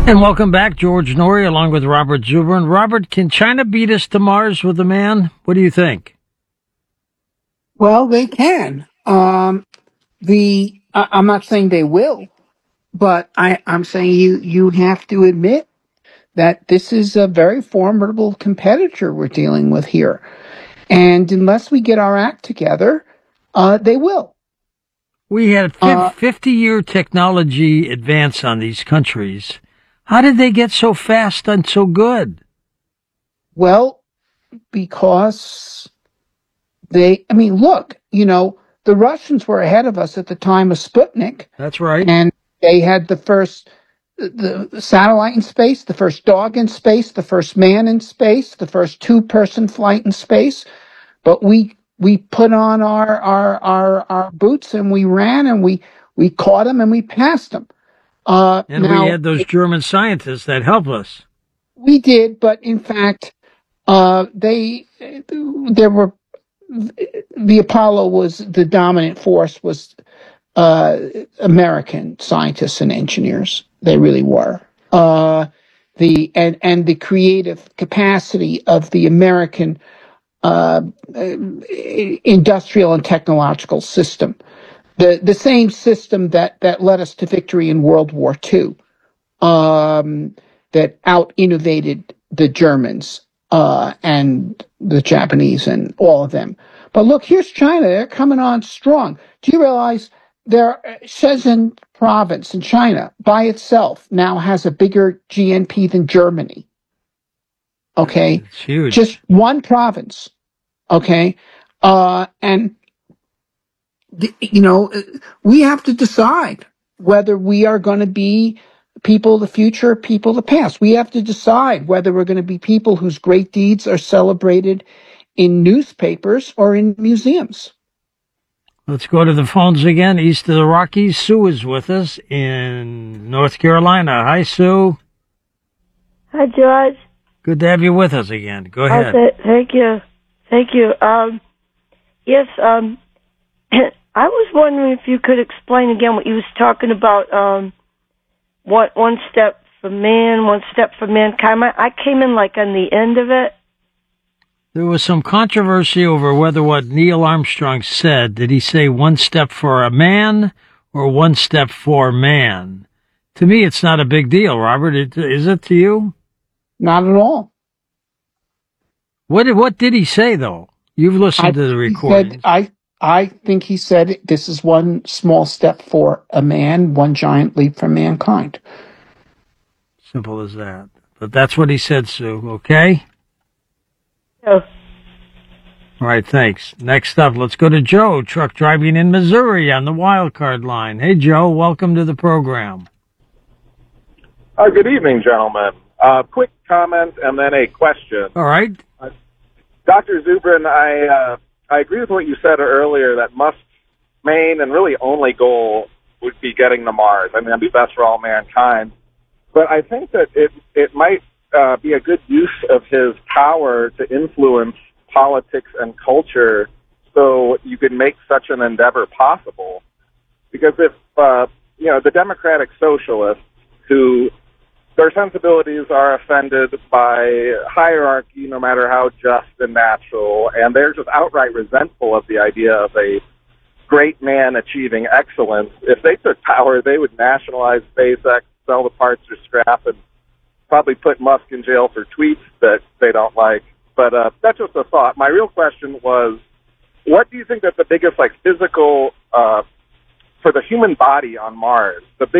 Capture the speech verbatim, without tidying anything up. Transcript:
And welcome back, George Noory, along with Robert Zubrin. Robert, can China beat us to Mars with a man? What do you think? Well, they can. Um, the I, I'm not saying they will, but I, I'm saying you you have to admit that this is a very formidable competitor we're dealing with here, and unless we get our act together, uh, they will. We had a Uh, fifty-year technology advance on these countries. How did they get so fast and so good? well, because they. I mean, look, you know, the Russians were ahead of us at the time of Sputnik, That's right. and they had the first the, the satellite in space, the first dog in space, the first man in space, the first two-person flight in space. But we we put on our our our, our boots and we ran and we we caught them and we passed them. Uh, And we now had those German scientists that helped us. we did, but in fact, uh, they there were the Apollo was the dominant force was uh, American scientists and engineers. They really were. Uh, the and and the creative capacity of the American uh, industrial and technological system, the the same system that that led us to victory in World War Two, um, that out innovated the Germans uh, and the Japanese and all of them. But look, here's China. They're coming on strong. Do you realize their Shenzhen province in China by itself now has a bigger G N P than Germany? Okay, It's huge. just one province. Okay, uh, and the, you know we have to decide whether we are going to be people of the future, people of the past. We have to decide whether we're going to be people whose great deeds are celebrated in newspapers or in museums. Let's go to the phones again. East of the Rockies, Sue is with us in North Carolina. Hi, Sue. Hi, George. Good to have you with us again. Go ahead. Oh, th- thank you. Thank you. Um, yes, um, I was wondering if you could explain again what you was talking about, um, one, one step for man, one step for mankind. I, I came in like on the end of it. There was some controversy over whether what Neil Armstrong said, did he say one step for a man or one step for man? To me, it's not a big deal, Robert. It, is it to you? Not at all. What did, what did he say, though? You've listened I to the he recordings. said, I I think he said this is one small step for a man, one giant leap for mankind. Simple as that. But that's what he said, Sue. Okay? Oh. All right, thanks. Next up, let's go to Joe, truck driving in Missouri on the wild card line. Hey, Joe, welcome to the program. Uh, good evening, gentlemen. Uh, quick comment and then a question. All right. Uh, Doctor Zubrin, I uh, I agree with what you said earlier that Musk's main and really only goal would be getting to Mars. I mean, that'd be best for all mankind. But I think that it it might uh, be a good use of his power to influence politics and culture so you can make such an endeavor possible. Because if, uh, you know, the Democratic Socialists who their sensibilities are offended by hierarchy, no matter how just and natural, and they're just outright resentful of the idea of a great man achieving excellence. If they took power, they would nationalize SpaceX, sell the parts for scrap, and probably put Musk in jail for tweets that they don't like. But uh, that's just a thought. My real question was, what do you think that the biggest, like, physical, uh, for the human body on Mars, the